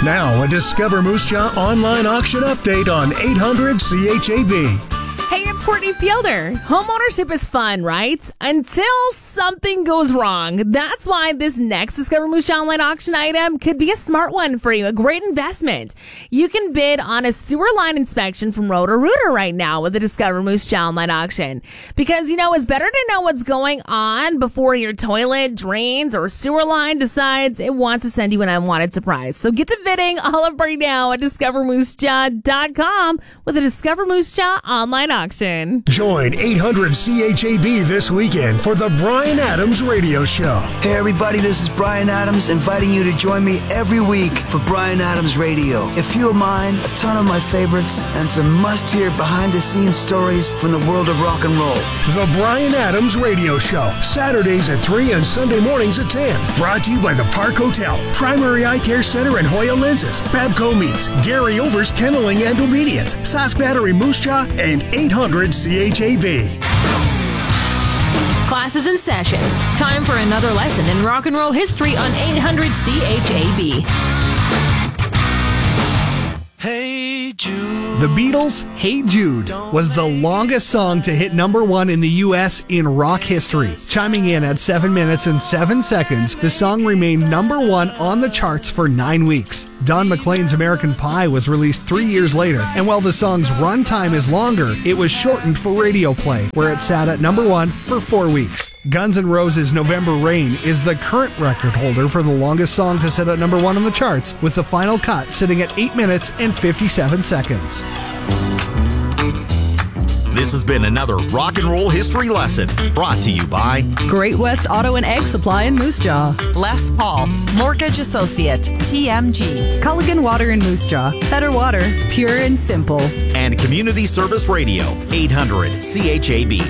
Now, a Discover Moose Jaw online auction update on 800 CHAB. Hey, it's Courtney Fielder. Homeownership is fun, right? Until something goes wrong. That's why this next Discover Moose Jaw online auction item could be a smart one for you, a great investment. You can bid on a sewer line inspection from Roto-Rooter right now with the Discover Moose Jaw online auction. Because, it's better to know what's going on before your toilet, drains, or sewer line decides it wants to send you an unwanted surprise. So get to bidding all up right now at discovermoosejaw.com with the Discover Moose Jaw online auction. Join 800 CHAB this weekend for the Bryan Adams Radio Show. Hey everybody, this is Bryan Adams inviting you to join me every week for Bryan Adams Radio. A few of mine, a ton of my favorites, and some must-hear behind-the-scenes stories from the world of rock and roll. The Bryan Adams Radio Show, Saturdays at 3 and Sunday mornings at 10. Brought to you by the Park Hotel, Primary Eye Care Center and Hoya Lenses, Babco Meats, Gary Over's Kenneling and Obedience, Sask Battery Moose Jaw, and 800 CHAB. Class is in session. Time for another lesson in rock and roll history on 800 CHAB. Hey Jude. The Beatles' Hey Jude was the longest song to hit number one in the U.S. in rock history. Chiming in at 7 minutes and 7 seconds, the song remained number one on the charts for 9 weeks. Don McLean's American Pie was released 3 years later, and while the song's runtime is longer, it was shortened for radio play, where it sat at number one for 4 weeks. Guns N' Roses' November Rain is the current record holder for the longest song to sit at number one on the charts, with the final cut sitting at 8 minutes and 57 seconds. This has been another rock and roll history lesson brought to you by Great West Auto and Egg Supply in Moose Jaw, Les Paul, Mortgage Associate, TMG, Culligan Water in Moose Jaw, better water, pure and simple, and Community Service Radio, 800 CHAB.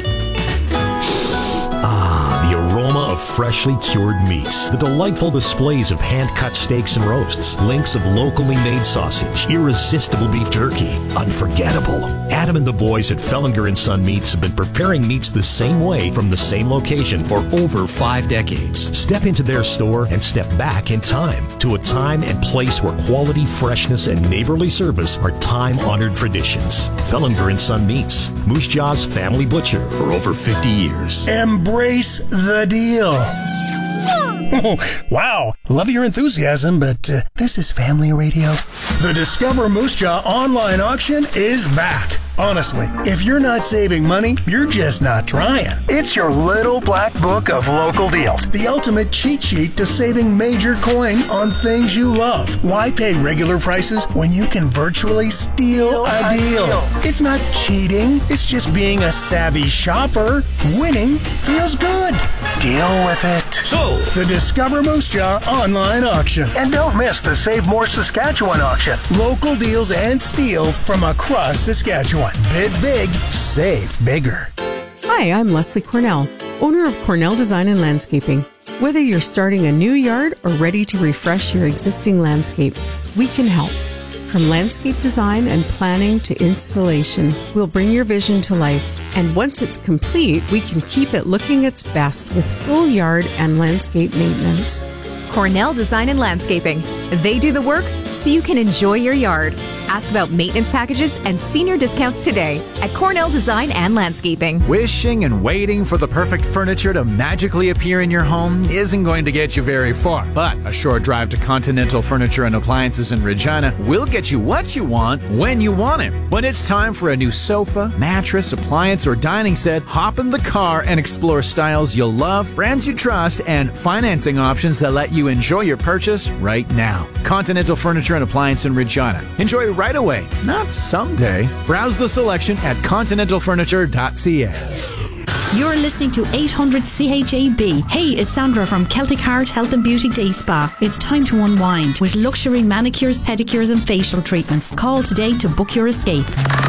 The aroma of freshly cured meats, the delightful displays of hand-cut steaks and roasts, links of locally made sausage, irresistible beef jerky, unforgettable. Adam and the boys at Fellinger & Son Meats have been preparing meats the same way from the same location for over 5 decades. Step into their store and step back in time to a time and place where quality, freshness, and neighborly service are time-honored traditions. Fellinger & Son Meats, Moose Jaw's family butcher for over 50 years. Embrace the deal. Oh, wow, love your enthusiasm, but this is family radio. The Discover Moose Jaw online auction is back. Honestly, if you're not saving money, you're just not trying. It's your little black book of local deals. The ultimate cheat sheet to saving major coin on things you love. Why pay regular prices when you can virtually steal a deal? It's not cheating. It's just being a savvy shopper. Winning feels good. Deal with it. So, the Discover Moose Jaw online auction. And don't miss the Save More Saskatchewan auction. Local deals and steals from across Saskatchewan. Bid big, save bigger. Hi, I'm Leslie Cornell, owner of Cornell Design and Landscaping. Whether you're starting a new yard or ready to refresh your existing landscape, we can help. From landscape design and planning to installation, we'll bring your vision to life. And once it's complete, we can keep it looking its best with full yard and landscape maintenance. Cornell Design and Landscaping. They do the work so you can enjoy your yard. Ask about maintenance packages and senior discounts today at Cornell Design and Landscaping. Wishing and waiting for the perfect furniture to magically appear in your home isn't going to get you very far. But a short drive to Continental Furniture and Appliances in Regina will get you what you want when you want it. When it's time for a new sofa, mattress, appliance, or dining set, hop in the car and explore styles you'll love, brands you trust, and financing options that let you enjoy your purchase right now. Continental Furniture and Appliance in Regina. Enjoy right away, not someday. Browse the selection at continentalfurniture.ca. You're listening to 800 CHAB. Hey, it's Sandra from Celtic Heart Health and Beauty Day Spa. It's time to unwind with luxury manicures, pedicures and facial treatments. Call today to book your escape.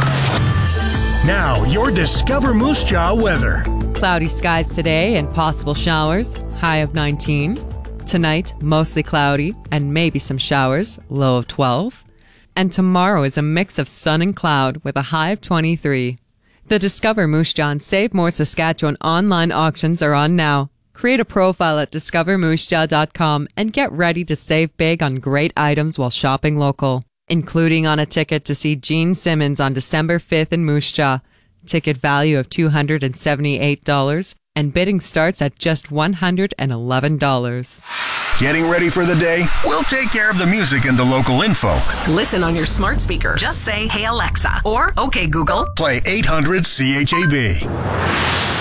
Now, your Discover Moose Jaw weather. Cloudy skies today and possible showers. High of 19. Tonight, mostly cloudy and maybe some showers. Low of 12. And tomorrow is a mix of sun and cloud with a high of 23. The Discover Moose Jaw and Save More Saskatchewan online auctions are on now. Create a profile at discovermoosjaw.com and get ready to save big on great items while shopping local, including on a ticket to see Gene Simmons on December 5th in Moose Jaw. Ticket value of $278, and bidding starts at just $111. Getting ready for the day? We'll take care of the music and the local info. Listen on your smart speaker. Just say, "Hey Alexa," or "Okay Google." Play 800 CHAB.